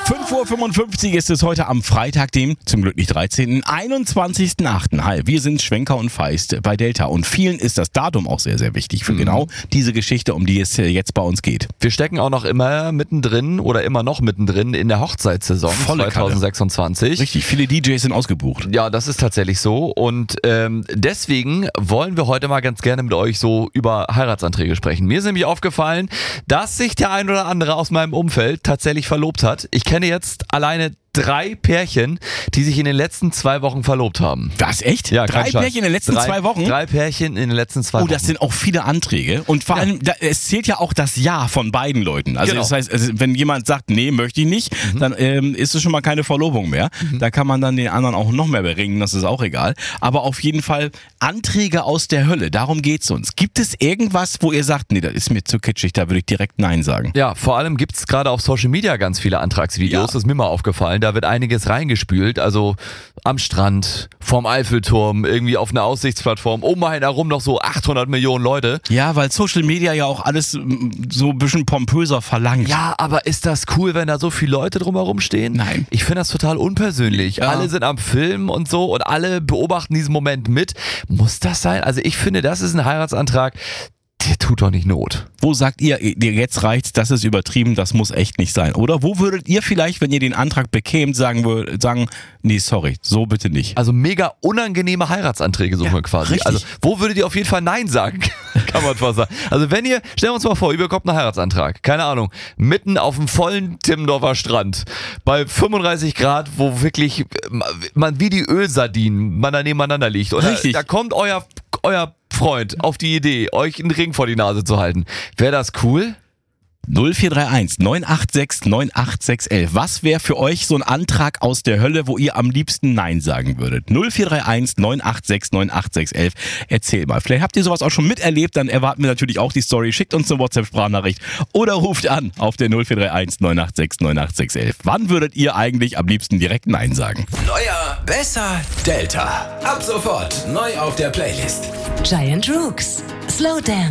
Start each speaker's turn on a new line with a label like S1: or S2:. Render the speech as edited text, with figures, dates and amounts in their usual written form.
S1: 5:55 Uhr ist es heute am Freitag, dem zum Glück nicht 13., 21.08. Hi, wir sind Schwenker und Feist bei Delta und vielen ist das Datum auch sehr, sehr wichtig für genau diese Geschichte, um die es jetzt bei uns geht.
S2: Wir stecken auch noch immer mittendrin oder immer noch mittendrin in der Hochzeitssaison
S1: Volle
S2: 2026.
S1: Richtig, viele DJs sind ausgebucht.
S2: Ja, das ist tatsächlich so und deswegen wollen wir heute mal ganz gerne mit euch so über Heiratsanträge sprechen. Mir ist nämlich aufgefallen, dass sich der ein oder andere aus meinem Umfeld tatsächlich verlobt hat. Ich kenne jetzt alleine 3 Pärchen, die sich in den letzten 2 Wochen verlobt haben.
S1: Was, echt?
S2: Ja,
S1: 3 Pärchen in den letzten 2 Wochen?
S2: 3 Pärchen in den letzten 2 Wochen.
S1: Oh, das sind auch viele Anträge. Und vor allem, es zählt ja auch das Ja von beiden Leuten. Also
S2: Genau.
S1: das heißt, wenn jemand sagt, nee, möchte ich nicht, dann ist es schon mal keine Verlobung mehr. Da kann man dann den anderen auch noch mehr beringen, das ist auch egal. Aber auf jeden Fall Anträge aus der Hölle, darum geht's uns. Gibt es irgendwas, wo ihr sagt, nee, das ist mir zu kitschig, da würde ich direkt Nein sagen?
S2: Ja, vor allem gibt's gerade auf Social Media ganz viele Antragsvideos, das ist mir mal aufgefallen. Da wird einiges reingespült, also am Strand, vorm Eiffelturm, irgendwie auf einer Aussichtsplattform, um einen herum noch so 800 Millionen Leute.
S1: Ja, weil Social Media ja auch alles so ein bisschen pompöser verlangt.
S2: Ja, aber ist das cool, wenn da so viele Leute drumherum stehen?
S1: Nein.
S2: Ich finde das total unpersönlich.
S1: Ja.
S2: Alle sind am Filmen und so und alle beobachten diesen Moment mit. Muss das sein? Also ich finde, das ist ein Heiratsantrag, der tut doch nicht Not.
S1: Wo sagt ihr, jetzt reicht's, das ist übertrieben, das muss echt nicht sein? Oder wo würdet ihr vielleicht, wenn ihr den Antrag bekämt, sagen, nee, sorry, so bitte nicht?
S2: Also mega unangenehme Heiratsanträge suchen wir quasi.
S1: richtig.
S2: Also wo würdet ihr auf jeden Fall Nein sagen? Kann man fast sagen. Also wenn ihr, stellen wir uns mal vor, ihr bekommt einen Heiratsantrag, keine Ahnung, mitten auf dem vollen Timmendorfer Strand, bei 35 Grad, wo wirklich man wie die Ölsardinen man da nebeneinander liegt. Und
S1: Richtig.
S2: Da kommt euer Freund auf die Idee, euch einen Ring vor die Nase zu halten. Wäre das cool?
S1: 0431 986 98611. Was wäre für euch so ein Antrag aus der Hölle, wo ihr am liebsten Nein sagen würdet? 0431 986 98611. Erzähl mal. Vielleicht habt ihr sowas auch schon miterlebt, dann erwarten wir natürlich auch die Story. Schickt uns eine WhatsApp-Sprachnachricht oder ruft an auf der 0431 986 98611. Wann würdet ihr eigentlich am liebsten direkt Nein sagen?
S3: Neuer, besser, Delta. Ab sofort neu auf der Playlist.
S4: Giant Rooks. Slow Dance.